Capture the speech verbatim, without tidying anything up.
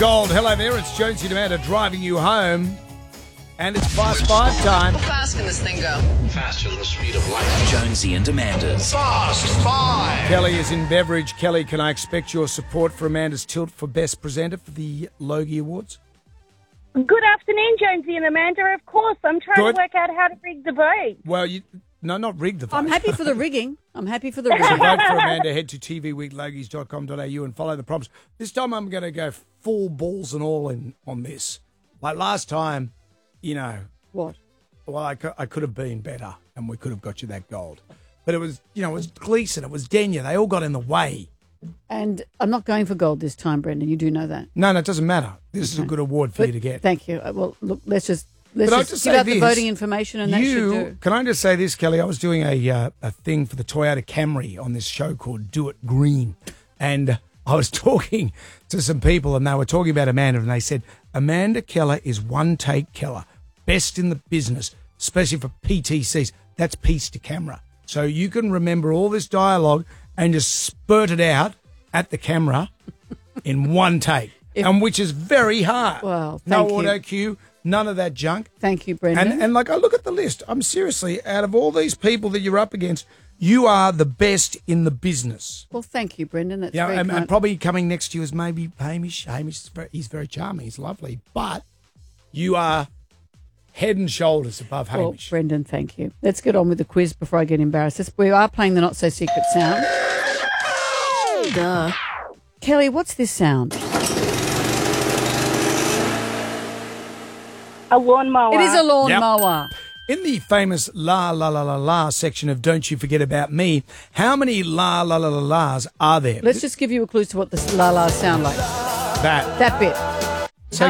Gold. Hello there, it's Jonesy and Amanda driving you home. And it's Fast Five time. How fast can this thing go? Faster than the speed of light. Jonesy and Amanda's Fast Five. Kelly is in Beveridge. Kelly, can I expect your support for Amanda's tilt for Best Presenter for the Logie Awards? Good afternoon, Jonesy and Amanda. Of course, I'm trying Good. to work out how to rig the vote. Well, you no, not rig the vote. I'm happy for the rigging. I'm happy for the To rigging. vote for Amanda, head to t v week logies dot com dot a u and follow the prompts. This time I'm going to go full balls and all in on this. Like last time, you know, What? well, I could, I could have been better and we could have got you that gold. But it was, you know, it was Gleason, it was Denya. They all got in the way. And I'm not going for gold this time, Brendan. You do know that. No, no, it doesn't matter. This is a good award for But you to get. Thank you. Uh, Well, look, let's just let's But I'll just, just give say out the this. voting information, and that you, should do. Can I just say this, Kelly? I was doing a uh, a thing for the Toyota Camry on this show called Do It Green. And I was talking to some people and they were talking about Amanda and they said, Amanda Keller is one take Keller. Best in the business, especially for P T Cs. That's piece to camera. So you can remember all this dialogue and just spurt it out at the camera in one take, If- and which is very hard. Well, no thank you. auto cue, none of that junk. Thank you, Brendan. And and like I look at the list, I'm seriously, out of all these people that you're up against, you are the best in the business. well, thank you, Brendan. That's You know, very and, kind. and probably coming next to you is maybe Hamish. Hamish, is very, he's very charming, he's lovely, but you are head and shoulders above Well, Hamish. Brendan, thank you. Let's get on with the quiz before I get embarrassed. This- We are playing the not so secret sound. Duh. Kelly, what's this sound? A lawnmower. It is a lawnmower. Yep. In the famous la la la la la section of Don't You Forget About Me, how many la la la la la's are there? Let's just give you a clue to what the la la sound like. that. That bit.